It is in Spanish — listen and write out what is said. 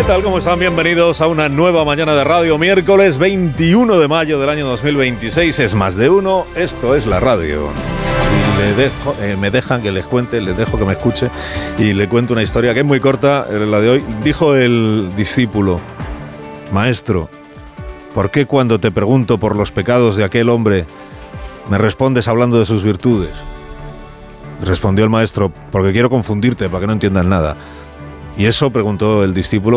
tal? ¿Cómo están? Bienvenidos a una nueva mañana de radio, miércoles 21 de mayo del año 2026. Es más de uno, esto es la radio. Y me dejan que les cuente, les dejo que me escuche y le cuento una historia que es muy corta, la de hoy. Dijo el discípulo: maestro, ¿por qué cuando te pregunto por los pecados de aquel hombre me respondes hablando de sus virtudes? Respondió el maestro: porque quiero confundirte para que no entiendas nada. ¿Y eso?, preguntó el discípulo.